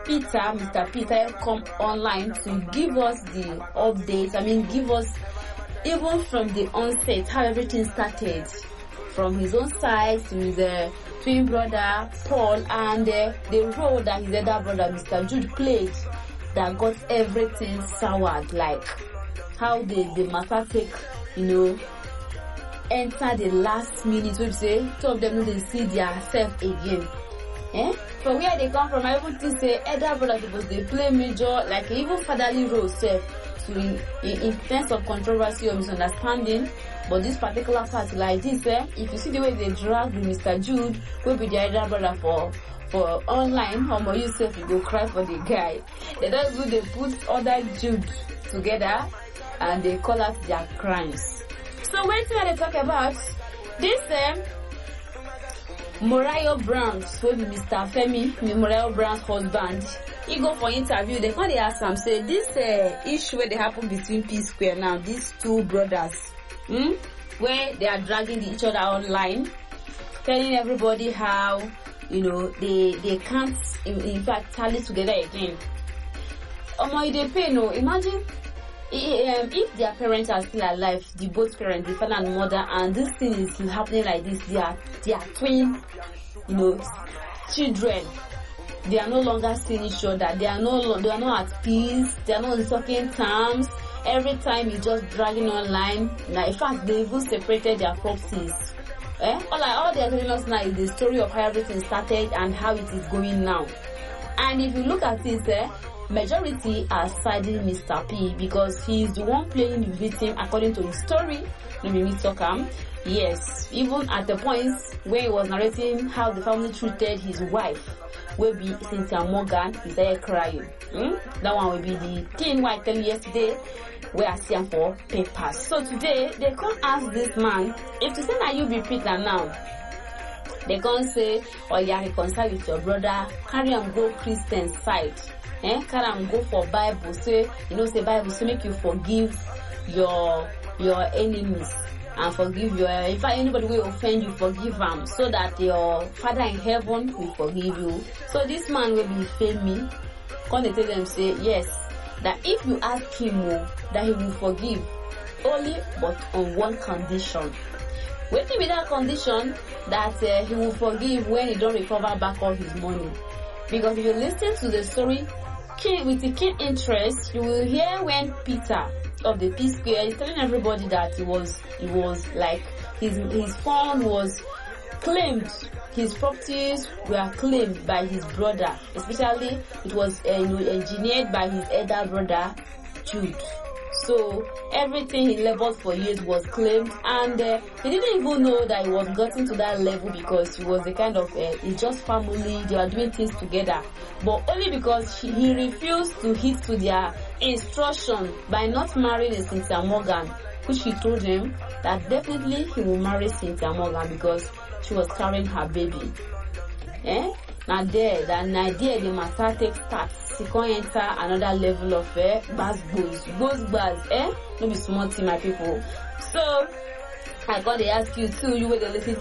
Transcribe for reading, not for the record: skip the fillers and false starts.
Mr. Peter come online to give us the updates. I mean, give us even from the onset how everything started, from his own side to his twin brother Paul, and the role that his elder brother Mr. Jude played that got everything soured, like how the matter take, enter the last minute, so to say, two of them know they see their self again. From where they come from, I even think say elder brother because they play major, like even fatherly role self, to in terms of controversy or misunderstanding. But this particular part like this, if you see the way they drag with Mr. Jude, will be the elder brother for online, or yourself you go cry for the guy. They don't do, they put other Jude together and they call out their crimes. So when they talk about this Morayo Browns, will be Mr. Femi, Morayo Brown's husband, he go for interview. They can't ask him, say this issue where they happen between P Square now, these two brothers, where they are dragging each other online, telling everybody how they can't in fact tally together again. They pay no. Imagine if their parents are still alive, the both parents, the father and mother, and this thing is happening like this, they are twin, children. They are no longer seeing each other. They are not at peace. They are not in talking terms. Every time it's just dragging online. Now, in fact, they even separated their properties. All they are telling us now is the story of how everything started and how it is going now. And if you look at it, majority are siding Mr. P because he is the one playing the victim according to his story. Let me talk yes, even at the point where he was narrating how the family treated his wife, will be Cynthia Morgan, he started crying. That one will be the thing where I tell you yesterday, where I see him for papers. So today, they can't ask this man, if to say that you be Peter now, they can't say, oh yeah, reconcile with your brother, carry him go Christian side. Carry him go for Bible, say, say Bible, say make you forgive your enemies. And forgive if anybody will offend you, forgive them, so that your Father in heaven will forgive you. So this man will be Femi. When they tell them, say yes, that if you ask him that he will forgive, only but on one condition. Waiting with that condition that he will forgive when he don't recover back all his money. Because if you listen to the story with the keen interest, you will hear when Peter of the P Square is telling everybody that he was like his fund was claimed, his properties were claimed by his brother, especially it was engineered by his elder brother Jude. So everything he labored for years was claimed, and he didn't even know that he was getting to that level because he was the kind of it's just family, they are doing things together, but only because he refused to heed to their instruction by not marrying Cynthia Morgan, which he told him that definitely he will marry Cynthia Morgan because she was carrying her baby. Now there the matter takes start. She can enter another level of buzz, no be small thing, my people. So I gotta ask you too, you will listen to